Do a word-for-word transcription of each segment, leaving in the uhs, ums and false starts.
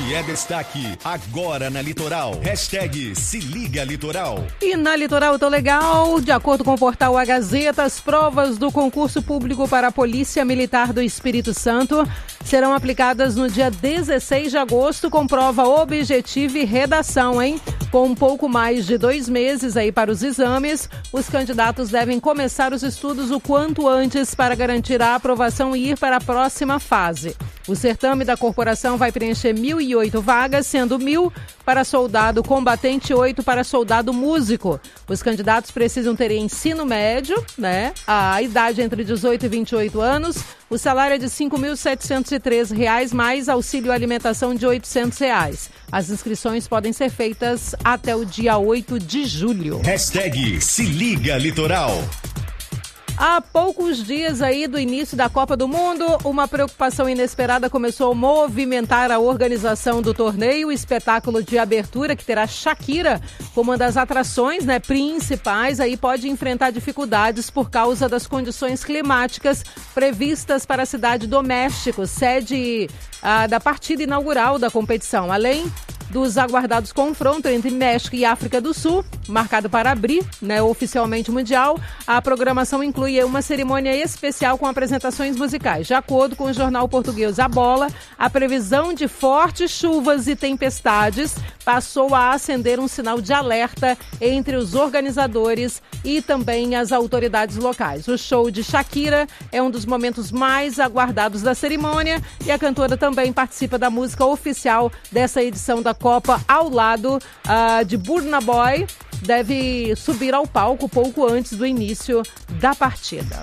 que é destaque agora na Litoral. Hashtag Se Liga Litoral. E na Litoral Tô Legal, de acordo com o portal A Gazeta, as provas do concurso público para a Polícia Militar do Espírito Santo serão aplicadas no dia dezesseis de agosto com prova objetiva e redação, hein? Com um pouco mais de dois meses aí para os exames, os candidatos devem começar os estudos o quanto antes para garantir a aprovação e ir para a próxima fase. O certame da corporação vai preencher mil e oito vagas, sendo mil para soldado combatente e oito para soldado músico. Os candidatos precisam ter ensino médio, né? A idade entre dezoito e vinte e oito anos. O salário é de cinco mil setecentos e treze reais, mais auxílio alimentação de oitocentos reais. As inscrições podem ser feitas até o dia oito de julho. Hashtag Se Liga Litoral. Há poucos dias aí do início da Copa do Mundo, uma preocupação inesperada começou a movimentar a organização do torneio. O espetáculo de abertura, que terá Shakira como uma das atrações, né, principais, aí pode enfrentar dificuldades por causa das condições climáticas previstas para a cidade do México, sede ah, da partida inaugural da competição. Além dos aguardados confrontos entre México e África do Sul, marcado para abrir, né, oficialmente o Mundial, a programação inclui uma cerimônia especial com apresentações musicais. De acordo com o jornal português A Bola, a previsão de fortes chuvas e tempestades passou a acender um sinal de alerta entre os organizadores e também as autoridades locais. O show de Shakira é um dos momentos mais aguardados da cerimônia e a cantora também participa da música oficial dessa edição da Copa ao lado uh, de Burna Boy. Deve subir ao palco pouco antes do início da partida.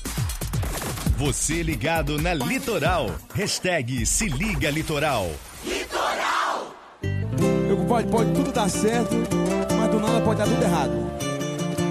Você ligado na Litoral. Hashtag Se Liga Litoral. Litoral! Pode, pode tudo dar certo, mas do nada pode dar tudo errado.